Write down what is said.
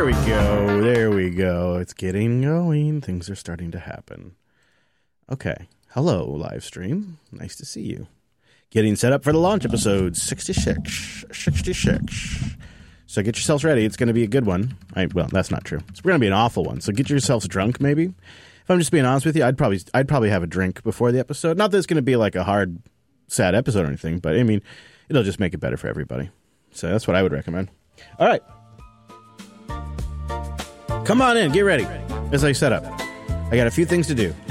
There we go. There we go. It's getting going. Things are starting to happen. Okay. Hello, live stream. Nice to see you. Getting set up for the launch episode 66. 66. So get yourselves ready. It's going to be a good one. Well, that's not true. It's going to be an awful one. So get yourselves drunk, maybe. If I'm just being honest with you, I'd probably have a drink before the episode. Not that it's going to be like a hard, sad episode or anything, but I mean, it'll just make it better for everybody. So that's what I would recommend. All right. Come on in. Get ready. As I set up, I got a few things to do.